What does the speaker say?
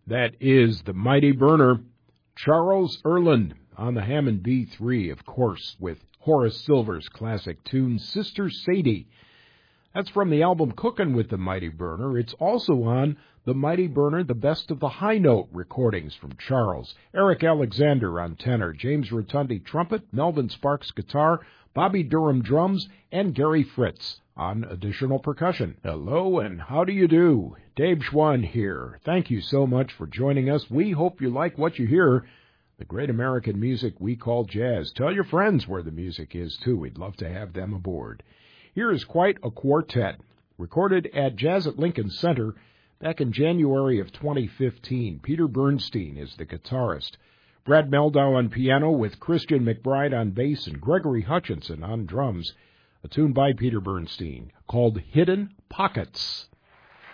That is the Mighty Burner, Charles Earland on the Hammond B3, of course, with Horace Silver's classic tune, Sister Sadie. That's from the album Cookin' with the Mighty Burner. It's also on the Mighty Burner, the Best of the High Note recordings from Charles. Eric Alexander on tenor, James Rotundi trumpet, Melvin Sparks guitar, Bobby Durham drums, and Gary Fritz on additional percussion. Hello and how do you do? Dave Schwann here. Thank you so much for joining us. We hope you like what you hear. The great American music we call jazz. Tell your friends where the music is, too. We'd love to have them aboard. Here is quite a quartet, recorded at Jazz at Lincoln Center back in January of 2015. Peter Bernstein is the guitarist. Brad Meldau on piano with Christian McBride on bass and Gregory Hutchinson on drums. A tune by Peter Bernstein called Hidden Pockets.